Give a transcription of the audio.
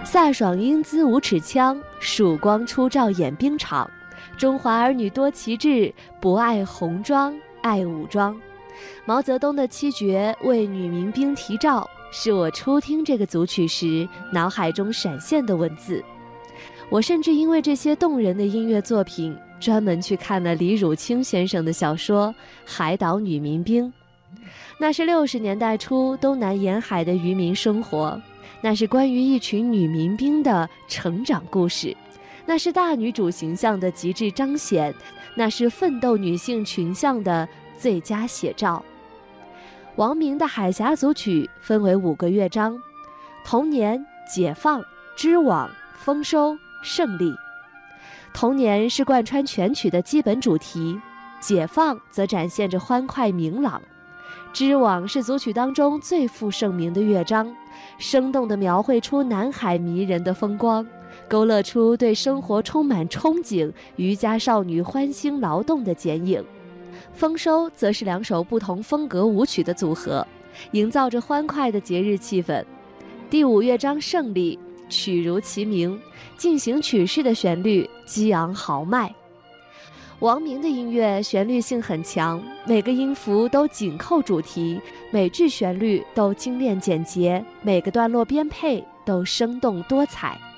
飒爽英姿舞尺枪，曙光初照演兵场。中华儿女多奇志，不爱红装爱武装。毛泽东的七绝为女民兵题照，是我初听这个组曲时脑海中闪现的文字。我甚至因为这些动人的音乐作品，专门去看了李汝清先生的小说《海岛女民兵》。那是60年代初东南沿海的渔民生活，那是关于一群女民兵的成长故事，那是大女主形象的极致彰显，那是奋斗女性群像的最佳写照。王明的海峡组曲分为5个乐章：童年、解放、织网、丰收、胜利。童年是贯穿全曲的基本主题，解放则展现着欢快明朗。织网是组曲当中最负盛名的乐章，生动地描绘出南海迷人的风光，勾勒出对生活充满憧憬、渔家少女欢欣劳动的剪影。丰收则是2首不同风格舞曲的组合，营造着欢快的节日气氛。第5乐章胜利，曲如其名，进行曲式的旋律激昂豪迈。王明的音乐旋律性很强，每个音符都紧扣主题，每句旋律都精炼简洁，每个段落编配都生动多彩。